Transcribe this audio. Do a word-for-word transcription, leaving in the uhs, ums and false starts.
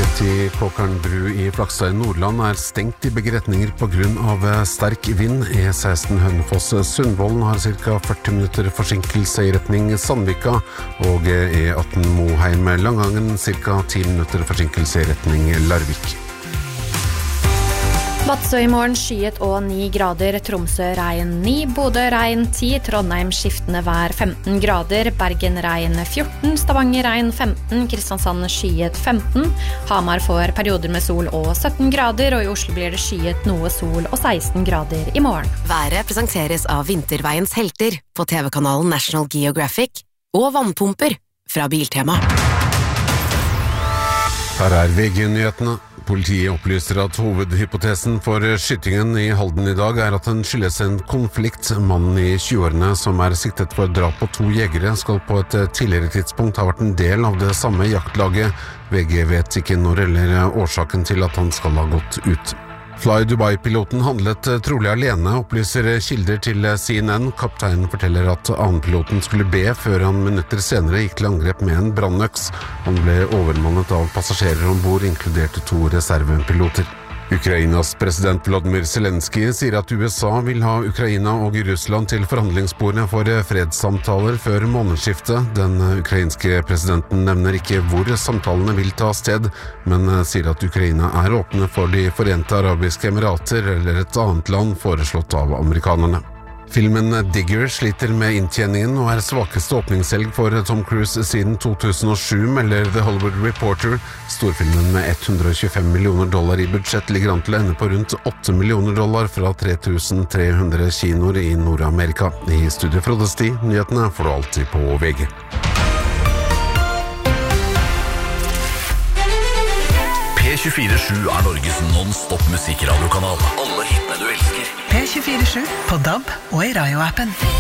E ti Kåkern bru i Flakstad i Nordland er stengt i begge retninger på grunn av sterk vind. E seksten Hønefoss-Sundvolden har ca. førti minutter forsinkelse i retning Sandvika, og E atten Moheim-Langangen ca. ti minutter forsinkelse i retning Larvik. Vadsø i morgen skyet og ni grader, Tromsø regn ni, Bodø regn ti, Trondheim skiftende vær femten grader, Bergen regn fjorten, Stavanger regn femten, Kristiansand skyet femten, Hamar får perioder med sol og sytten grader, og i Oslo blir det skyet noe sol og seksten grader i morgen. Været presenteres av Vinterveiens helter på T V-kanalen National Geographic og vannpumper fra Biltema. Her er V G-nyhetene. Politiet opplyser at hovedhypotesen for skytingen i Halden i dag er at den skyldes en konflikt. Mannen i tjueårene som er siktet for drap på to jegere skal på et tidligere tidspunkt ha vært en del av det samme jaktlaget. V G vet ikke når eller årsaken til at han skal ha gått ut. Fly Dubai-piloten handlet trolig alene, opplyser kilder til C N N. Kapteinen forteller at annenpiloten skulle be før han minutter senere gikk til angrep med en brannøks. Han ble overmannet av passasjerer ombord, inkludert to reservepiloter. Ukrainas president Volodymyr Zelensky sier at U S A vil ha Ukraina og Russland til forhandlingsbordet for fredssamtaler før månedsskiftet. Den ukrainske presidenten nevner ikke hvor samtalene vil ta sted, men sier at Ukraina er åpne for de Forente Arabiske Emirater eller et annet land foreslått av amerikanerne. Filmen Digger sliter med inntjeningen og er svakeste åpningshelg for Tom Cruise siden to tusen og sju, melder The Hollywood Reporter. Storfilmen med ett hundre og tjuefem millioner dollar i budsjett ligger an til å ende på rundt åtte millioner dollar fra tre tusen tre hundre kinoer i Nord-Amerika. I studio Frode Sti, nyhetene får du alltid på V G. P tjuefire sju er Norges non-stop musikradiokanal. Alle hitene du elsker. P tjuefire sju på D A B og i Radio-appen.